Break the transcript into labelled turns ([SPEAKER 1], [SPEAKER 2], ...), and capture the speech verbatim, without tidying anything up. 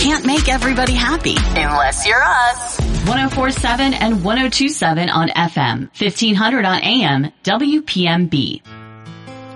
[SPEAKER 1] can't make everybody happy. Unless you're us.
[SPEAKER 2] one oh four point seven and one oh two point seven on F M, fifteen hundred on A M, W P M B.